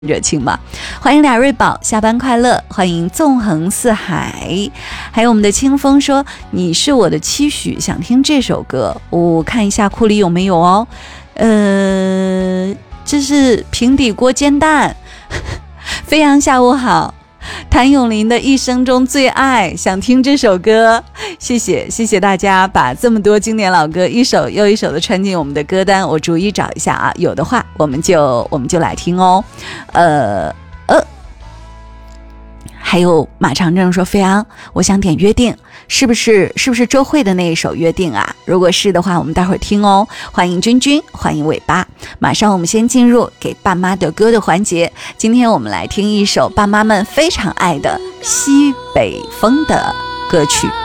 热情嘛。欢迎俩瑞宝，下班快乐，欢迎纵横四海，还有我们的清风说你是我的期许，想听这首歌，我看一下库里有没有哦。这是平底锅煎蛋。飞扬下午好，谭咏麟的一生中最爱，想听这首歌，谢谢大家把这么多经典老歌一首又一首的穿进我们的歌单，我逐一找一下啊，有的话我们就来听哦。还有马长正说，飞扬，我想点约定，是不是周蕙的那一首约定啊？如果是的话，我们待会儿听哦。欢迎君君，欢迎尾巴。马上我们先进入给爸妈的歌的环节，今天我们来听一首爸妈们非常爱的西北风的歌曲。